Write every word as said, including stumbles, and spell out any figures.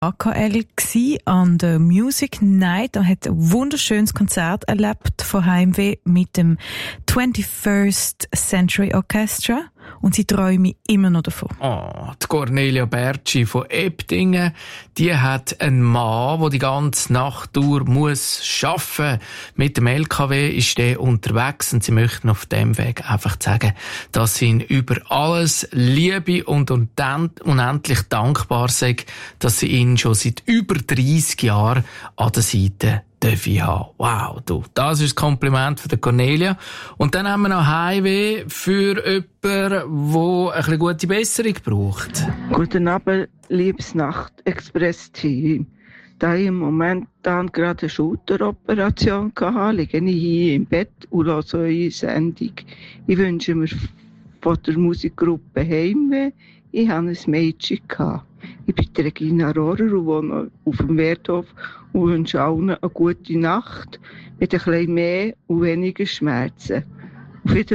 A K L an der Music Night. Er hat ein wunderschönes Konzert erlebt von Heimweh mit dem twenty-first Century Orchestra. Und sie träume immer noch davon. Oh, die Cornelia Bertschi von Ebdingen, die hat einen Mann, der die ganze Nacht durch muss arbeiten. Mit dem L K W ist der unterwegs und sie möchten auf dem Weg einfach sagen, dass sie ihn über alles liebe und unendlich dankbar sind, dass sie ihn schon seit über dreissig Jahren an der Seite darf ich haben. Wow, du, das ist das Kompliment von der Cornelia. Und dann haben wir noch Heimweh für jemanden, der ein bisschen gute Besserung braucht. Guten Abend, liebes Nacht-Express-Team. Da ich im Moment dann gerade eine Schulteroperation hatte, liege ich hier im Bett und höre eure Sendung. Ich wünsche mir von der Musikgruppe Heimweh, ich hatte ein Mädchen. Ich bin Regina Rohrer und wohne auf dem Werthof und wünsche allen eine gute Nacht mit ein bisschen mehr und weniger Schmerzen. Auf